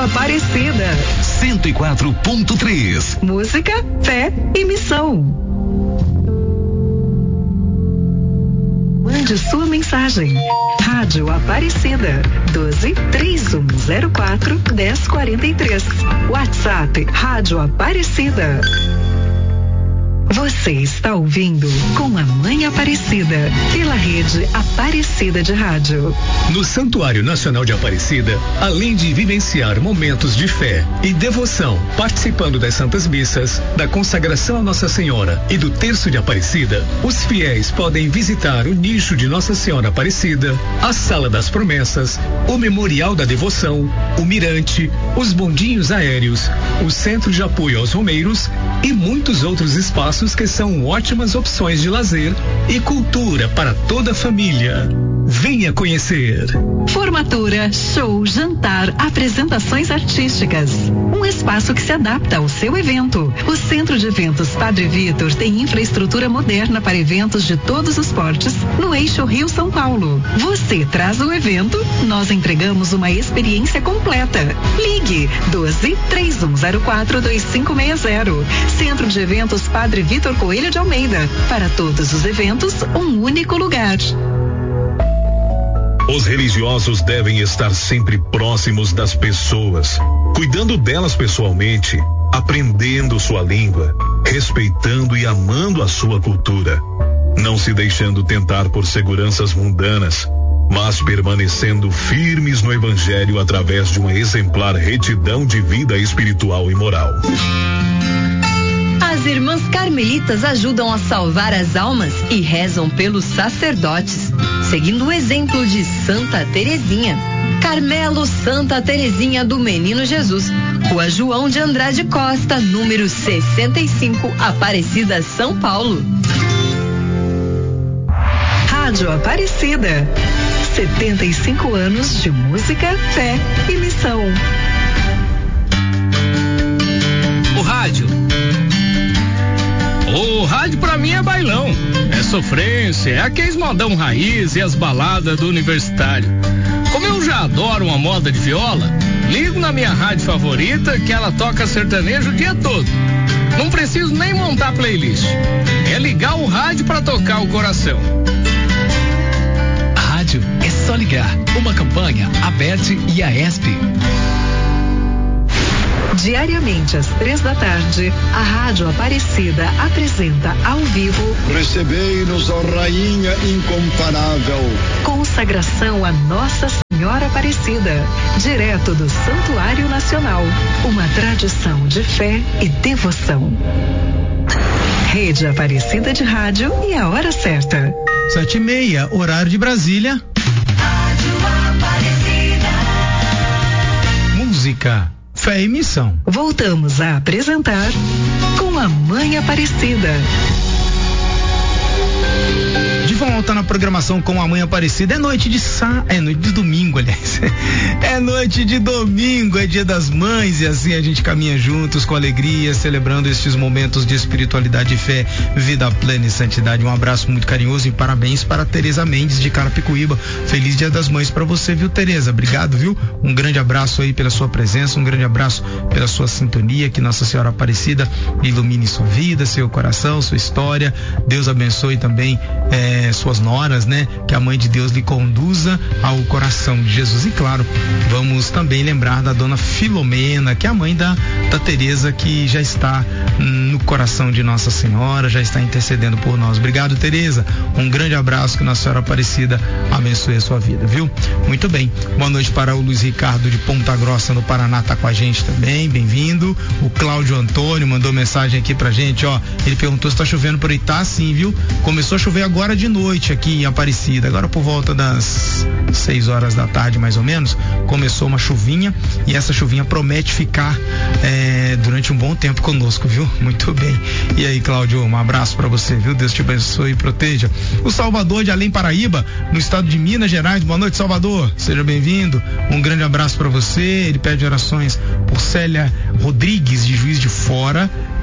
Aparecida. 104.3. Música, fé e missão. Mande sua mensagem. Rádio Aparecida 12-3104-1043. WhatsApp Rádio Aparecida. Você está ouvindo Com a Mãe Aparecida, pela rede Aparecida de Rádio. No Santuário Nacional de Aparecida, além de vivenciar momentos de fé e devoção, participando das Santas Missas, da consagração a Nossa Senhora e do Terço de Aparecida, os fiéis podem visitar o nicho de Nossa Senhora Aparecida, a Sala das Promessas, o Memorial da Devoção, o Mirante, os bondinhos aéreos, o Centro de Apoio aos Romeiros e muitos outros espaços que são ótimas opções de lazer e cultura para toda a família. Venha conhecer. Formatura, show, jantar, apresentações artísticas. Um espaço que se adapta ao seu evento. O Centro de Eventos Padre Vitor tem infraestrutura moderna para eventos de todos os portes no eixo Rio-São Paulo. Você traz o evento, nós entregamos uma experiência completa. Ligue 12-3104-2560. Centro de Eventos Padre Vitor Coelho de Almeida. Para todos os eventos, um único lugar. Os religiosos devem estar sempre próximos das pessoas, cuidando delas pessoalmente, aprendendo sua língua, respeitando e amando a sua cultura, não se deixando tentar por seguranças mundanas, mas permanecendo firmes no Evangelho através de uma exemplar retidão de vida espiritual e moral. As irmãs carmelitas ajudam a salvar as almas e rezam pelos sacerdotes, seguindo o exemplo de Santa Terezinha. Carmelo Santa Terezinha do Menino Jesus, Rua João de Andrade Costa, número 65, Aparecida, São Paulo. Rádio Aparecida. 75 anos de música, fé e missão. O rádio pra mim é bailão, é sofrência, é aqueles modão raiz e as baladas do universitário. Como eu já adoro uma moda de viola, ligo na minha rádio favorita que ela toca sertanejo o dia todo. Não preciso nem montar playlist, é ligar o rádio pra tocar o coração. Rádio é só ligar. Uma campanha, Aberte e Aesp. Diariamente às 3h, a Rádio Aparecida apresenta ao vivo Recebei-nos, ó Rainha incomparável. Consagração a Nossa Senhora Aparecida, direto do Santuário Nacional. Uma tradição de fé e devoção. Rede Aparecida de Rádio e a hora certa. 7h30, horário de Brasília. Rádio Aparecida. Música, fé e missão. Voltamos a apresentar Com a Mãe Aparecida. De volta na programação Com a Mãe Aparecida. É noite de domingo, aliás. É noite de domingo, é dia das mães, e assim a gente caminha juntos com alegria, celebrando estes momentos de espiritualidade e fé, vida plena e santidade. Um abraço muito carinhoso e parabéns para Tereza Mendes de Carapicuíba. Feliz Dia das Mães para você, viu, Tereza? Obrigado, viu? Um grande abraço aí pela sua presença, um grande abraço pela sua sintonia, que Nossa Senhora Aparecida ilumine sua vida, seu coração, sua história. Deus abençoe também suas noras, né? Que a Mãe de Deus lhe conduza ao coração de Jesus. E claro, vamos também lembrar da dona Filomena, que é a mãe da Tereza, que já está no coração de Nossa Senhora, já está intercedendo por nós. Obrigado, Tereza. Um grande abraço, que Nossa Senhora Aparecida abençoe a sua vida, viu? Muito bem. Boa noite para o Luiz Ricardo de Ponta Grossa, no Paraná, tá com a gente também. Bem-vindo. O Cláudio Antônio mandou mensagem aqui pra gente, ó. Ele perguntou se tá chovendo por aí. Tá sim, viu? Começou a chover agora de noite aqui em Aparecida. Agora por volta das 6h da tarde, mais ou menos, começou uma chuvinha, e essa chuvinha promete ficar durante um bom tempo conosco, viu? Muito bem. E aí, Cláudio, um abraço pra você, viu? Deus te abençoe e proteja. O Salvador de Além Paraíba, no estado de Minas Gerais. Boa noite, Salvador. Seja bem-vindo. Um grande abraço pra você. Ele pede orações por Célia Rodrigues, de Juiz de Fora,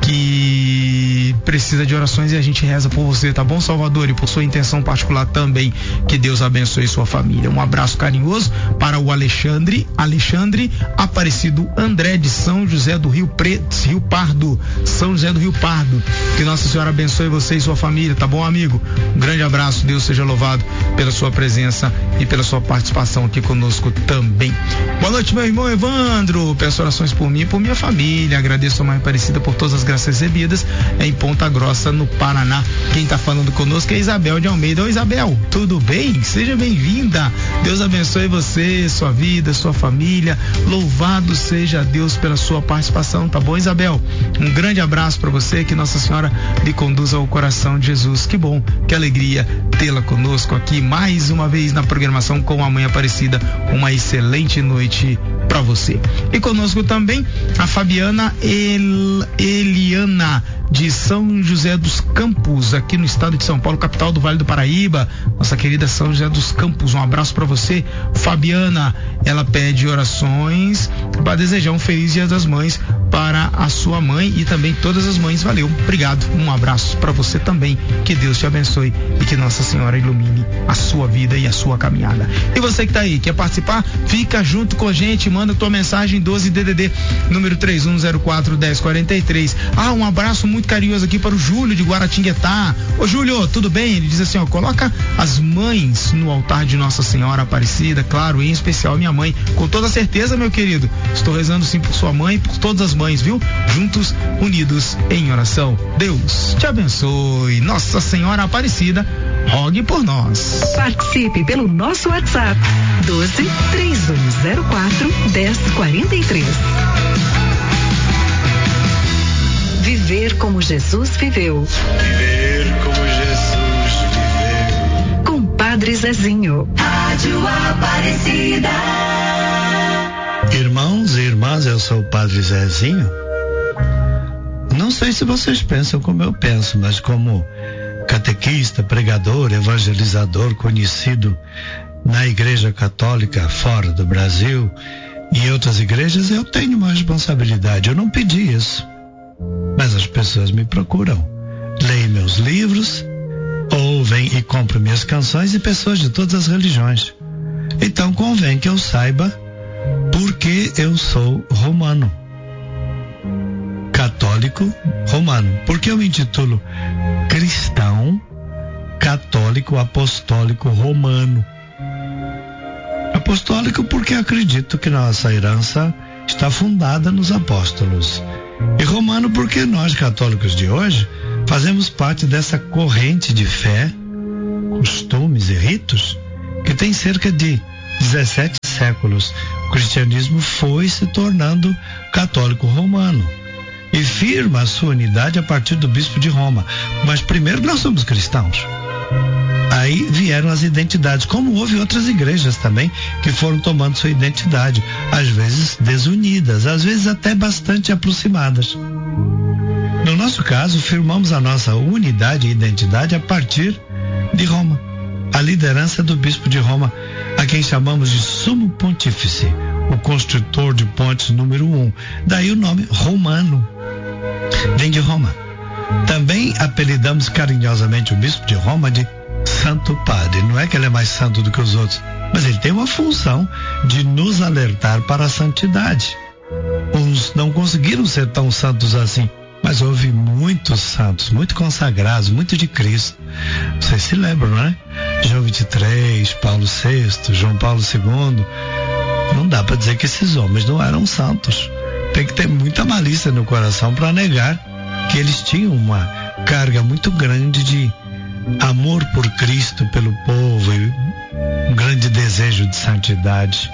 que precisa de orações e a gente reza por você, tá bom, Salvador? E por sua intenção particular também, que Deus abençoe sua família. Um abraço carinhoso para o Alexandre Aparecido André de São José do Rio Pardo, São José do Rio Pardo. Que Nossa Senhora abençoe você e sua família, tá bom, amigo? Um grande abraço, Deus seja louvado pela sua presença e pela sua participação aqui conosco também. Boa noite, meu irmão Evandro. Peço orações por mim e por minha família. Agradeço a Mãe Aparecida por todas as graças recebidas em Ponta Grossa, no Paraná. Quem tá falando conosco é Isabel de Almeida. Oi, Isabel, tudo bem? Seja bem-vinda. Deus abençoe você, sua vida, sua família. Louvado seja Deus pela sua participação, tá bom, Isabel? Um grande abraço para você, que Nossa Senhora lhe conduza ao coração de Jesus. Que bom, que alegria tê-la conosco aqui mais uma vez na programação com a Mãe Aparecida. Uma excelente noite para você. E conosco também a Fabiana Eliana de São José dos Campos, aqui no estado de São Paulo, capital do Vale do Paraíba. Nossa querida São José dos Campos, um abraço para você, Fabiana. Ela pede orações para desejar um feliz Dia das Mães para a sua mãe e também todas as mães. Valeu, obrigado, um abraço para você também, que Deus te abençoe e que Nossa Senhora ilumine a sua vida e a sua caminhada. E você que tá aí, quer participar? Fica junto com a gente, manda tua mensagem 12 DDD número 31041043. Um abraço muito carinhoso aqui para o Júlio de Guaratinguetá. Ô Júlio, tudo bem? Ele diz assim, coloca as mães no altar de Nossa Senhora Aparecida, claro, em especial minha mãe. Com toda certeza, meu querido, estou rezando sim por sua mãe e por todas as mães, viu? Juntos, unidos em oração. Deus te abençoe. Nossa Senhora Aparecida, rogue por nós. Participe pelo nosso WhatsApp 12 3104 1043. Viver como Jesus viveu. Viver como Jesus viveu. Com Padre Zezinho. Rádio Aparecida. Irmãos e irmãs, eu sou o Padre Zezinho. Não sei se vocês pensam como eu penso, mas como catequista, pregador, evangelizador conhecido na Igreja Católica fora do Brasil e em outras igrejas, eu tenho uma responsabilidade. Eu não pedi isso, mas as pessoas me procuram, leem meus livros, ouvem e compram minhas canções, e pessoas de todas as religiões. Então convém que eu saiba por que eu sou romano, católico romano. Porque eu me intitulo cristão, católico, apostólico romano. Apostólico porque acredito que nossa herança está fundada nos apóstolos. E romano porque nós, católicos de hoje, fazemos parte dessa corrente de fé, costumes e ritos que tem cerca de 17 séculos. O cristianismo foi se tornando católico romano e firma a sua unidade a partir do bispo de Roma. Mas primeiro nós somos cristãos. Aí vieram as identidades, como houve outras igrejas também que foram tomando sua identidade, às vezes desunidas, às vezes até bastante aproximadas. No nosso caso, firmamos a nossa unidade e identidade a partir de Roma. A liderança do bispo de Roma, a quem chamamos de Sumo Pontífice, o construtor de pontes número 1. Daí o nome romano, vem de Roma. Também apelidamos carinhosamente o bispo de Roma de Santo Padre. Não é que ele é mais santo do que os outros, mas ele tem uma função de nos alertar para a santidade. Uns não conseguiram ser tão santos assim, mas houve muitos santos, muito consagrados, muito de Cristo. Vocês se lembram, né? João 23, Paulo VI, João Paulo II. Não dá para dizer que esses homens não eram santos. Tem que ter muita malícia no coração para negar que eles tinham uma carga muito grande de amor por Cristo, pelo povo, e um grande desejo de santidade.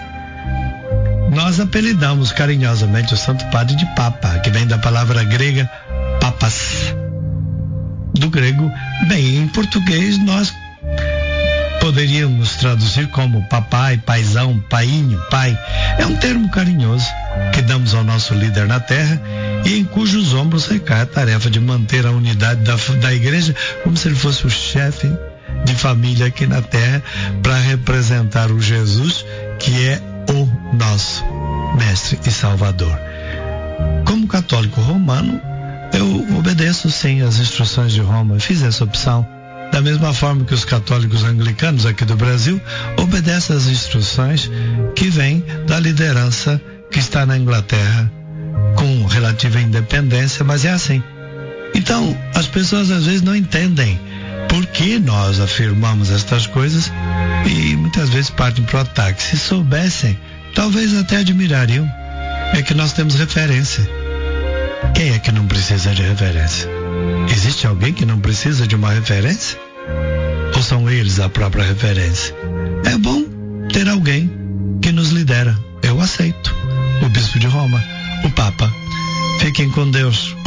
Nós apelidamos carinhosamente o Santo Padre de Papa, que vem da palavra grega papas. Do grego, bem, em português nós poderíamos traduzir como papai, paizão, painho, pai. É um termo carinhoso que damos ao nosso líder na terra e em cujos ombros recai a tarefa de manter a unidade da igreja, como se ele fosse o chefe de família aqui na terra, para representar o Jesus que é o nosso mestre e salvador. Como católico romano, Eu obedeço sim às instruções de Roma, fiz essa opção. Da mesma forma que os católicos anglicanos aqui do Brasil obedecem às instruções que vêm da liderança que está na Inglaterra, com relativa independência, mas é assim. Então, as pessoas às vezes não entendem por que nós afirmamos estas coisas e muitas vezes partem para o ataque. Se soubessem, talvez até admirariam. É que nós temos referência. Quem é que não precisa de referência? Existe alguém que não precisa de uma referência? Ou são eles a própria referência? É bom ter alguém que nos lidera. Eu aceito. O Bispo de Roma, o Papa. Fiquem com Deus.